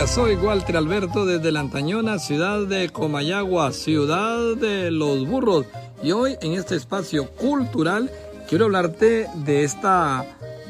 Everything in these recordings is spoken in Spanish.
días, soy Walter Alberto desde la antañona ciudad de Comayagua, ciudad de los burros. Y hoy en este espacio cultural quiero hablarte de esta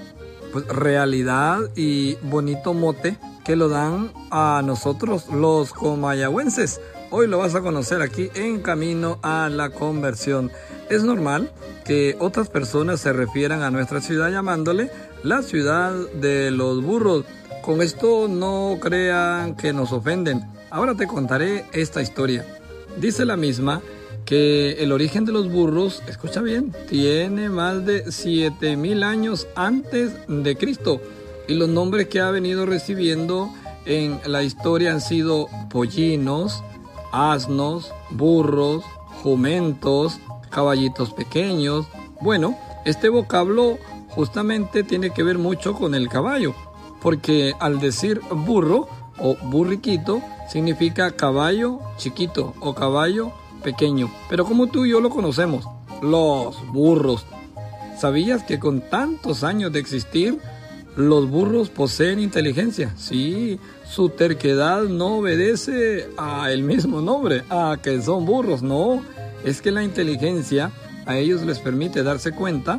realidad y bonito mote que lo dan a nosotros los comayagüenses. Hoy lo vas a conocer aquí en Camino a la Conversión. Es normal que otras personas se refieran a nuestra ciudad llamándole la ciudad de los burros. Con esto no crean que nos ofenden. Ahora te contaré esta historia. Dice la misma que el origen de los burros, escucha bien, tiene más de 7,000 años antes de Cristo. Y los nombres que ha venido recibiendo en la historia han sido pollinos, asnos, burros, jumentos, caballitos pequeños. Bueno, este vocablo justamente tiene que ver mucho con el caballo, porque al decir burro o burriquito significa caballo chiquito o caballo pequeño. Pero como tú y yo lo conocemos, los burros. ¿Sabías que con tantos años de existir, los burros poseen inteligencia? Sí, su terquedad no obedece al mismo nombre, a que son burros. No, es que la inteligencia a ellos les permite darse cuenta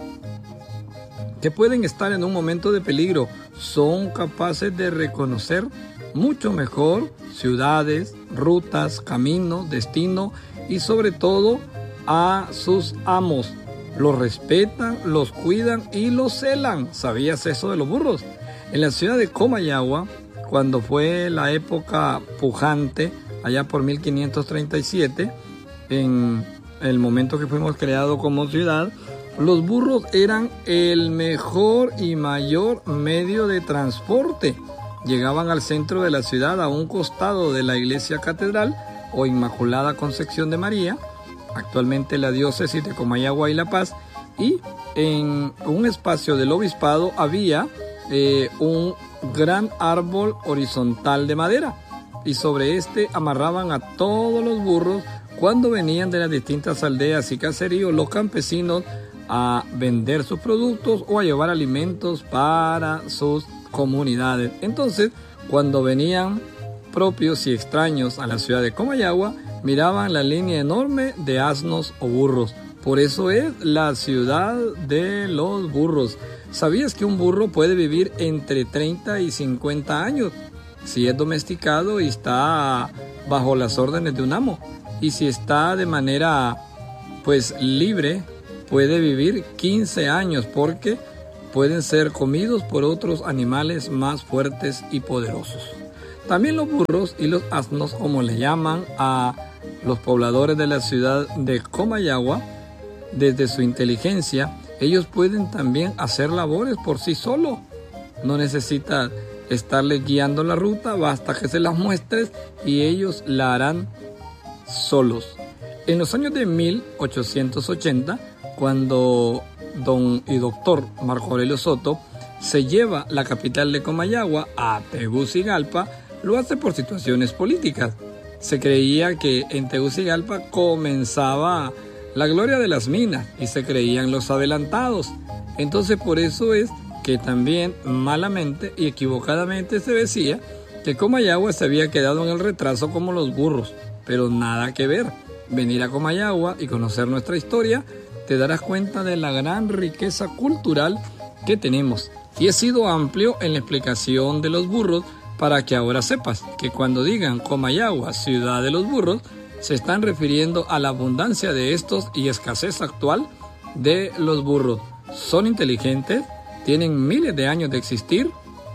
que pueden estar en un momento de peligro. Son capaces de reconocer mucho mejor ciudades, rutas, caminos, destino y sobre todo a sus amos. Los respetan, los cuidan y los celan. ¿Sabías eso de los burros? En la ciudad de Comayagua, cuando fue la época pujante, allá por 1537, en el momento que fuimos creados como ciudad, los burros eran el mejor y mayor medio de transporte. Llegaban al centro de la ciudad a un costado de la iglesia catedral o Inmaculada Concepción de María, actualmente la diócesis de Comayagua y La Paz, y en un espacio del obispado había un gran árbol horizontal de madera y sobre este amarraban a todos los burros cuando venían de las distintas aldeas y caseríos los campesinos a vender sus productos o a llevar alimentos para sus comunidades. Entonces, cuando venían propios y extraños a la ciudad de Comayagua, miraban la línea enorme de asnos o burros. Por eso es la ciudad de los burros. ¿Sabías que un burro puede vivir entre 30 y 50 años si es domesticado y está bajo las órdenes de un amo? Y si está de manera libre, puede vivir 15 años porque pueden ser comidos por otros animales más fuertes y poderosos. También los burros y los asnos, como le llaman a los pobladores de la ciudad de Comayagua, desde su inteligencia, ellos pueden también hacer labores por sí solos. No necesita estarles guiando la ruta, basta que se las muestres y ellos la harán solos. En los años de 1880, cuando don y doctor Marco Aurelio Soto se lleva la capital de Comayagua a Tegucigalpa, lo hace por situaciones políticas. Se creía que en Tegucigalpa comenzaba la gloria de las minas y se creían los adelantados. Entonces por eso es que también malamente y equivocadamente se decía que Comayagua se había quedado en el retraso como los burros, pero nada que ver. Venir a Comayagua y conocer nuestra historia, te darás cuenta de la gran riqueza cultural que tenemos. Y he sido amplio en la explicación de los burros para que ahora sepas que cuando digan Comayagua, ciudad de los burros, se están refiriendo a la abundancia de estos y escasez actual de los burros. Son inteligentes, tienen miles de años de existir,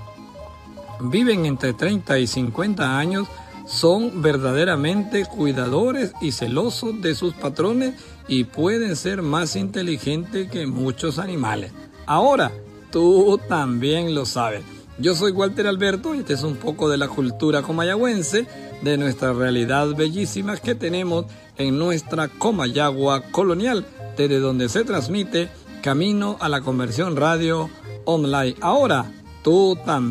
viven entre 30 y 50 años, son verdaderamente cuidadores y celosos de sus patrones y pueden ser más inteligentes que muchos animales. Ahora, tú también lo sabes. Yo soy Walter Alberto y este es un poco de la cultura comayagüense, de nuestra realidad bellísima que tenemos en nuestra Comayagua colonial, desde donde se transmite Camino a la Conversión Radio Online. Ahora, tú también.